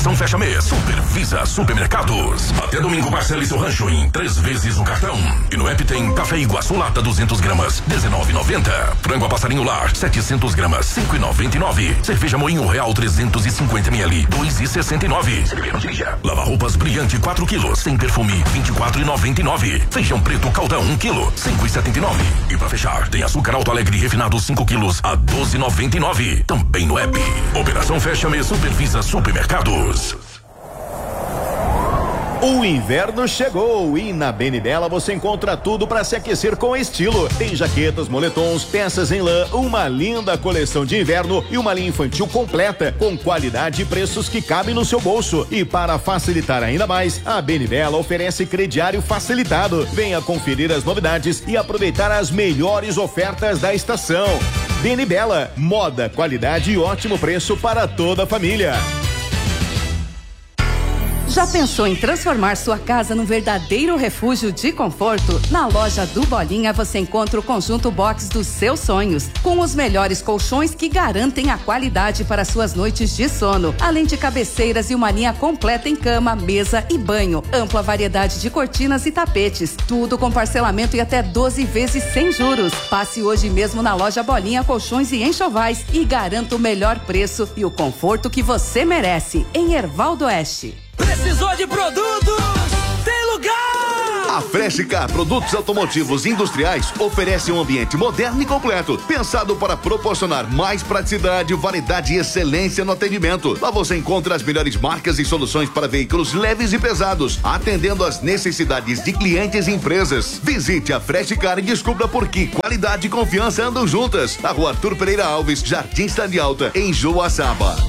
Operação Fecha Mês, Supervisa Supermercados. Até domingo parcele seu rancho em 3 vezes no cartão. E no app tem café Iguaçu Lata 200 gramas, R$19,90. Frango a passarinho lar, 700 gramas, R$5,99. Cerveja Moinho Real 350 ml, R$2,69. Lava roupas Brilhante 4 quilos, sem perfume, R$24,99. Feijão preto Caldão 1 quilo, R$5,79. E pra fechar, tem açúcar Alto Alegre refinado 5 quilos a R$12,99. Também no app. Operação Fecha Mês, Supervisa Supermercados. O inverno chegou e na Benibela você encontra tudo para se aquecer com estilo. Tem jaquetas, moletons, peças em lã, uma linda coleção de inverno e uma linha infantil completa com qualidade e preços que cabem no seu bolso. E para facilitar ainda mais, a Benibela oferece crediário facilitado. Venha conferir as novidades e aproveitar as melhores ofertas da estação. Benibela, moda, qualidade e ótimo preço para toda a família. Já pensou em transformar sua casa num verdadeiro refúgio de conforto? Na loja do Bolinha você encontra o conjunto box dos seus sonhos, com os melhores colchões que garantem a qualidade para suas noites de sono, além de cabeceiras e uma linha completa em cama, mesa e banho, ampla variedade de cortinas e tapetes, tudo com parcelamento e até 12 vezes sem juros. Passe hoje mesmo na loja Bolinha Colchões e Enxovais e garanta o melhor preço e o conforto que você merece, em Erval do Oeste. Precisou de produtos? Tem lugar! A Frescar Produtos Automotivos e Industriais oferece um ambiente moderno e completo, pensado para proporcionar mais praticidade, variedade e excelência no atendimento. Lá você encontra as melhores marcas e soluções para veículos leves e pesados, atendendo às necessidades de clientes e empresas. Visite a Frescar e descubra por que qualidade e confiança andam juntas. Na Rua Arthur Pereira Alves, Jardim Cidade Alta, em Joaçaba.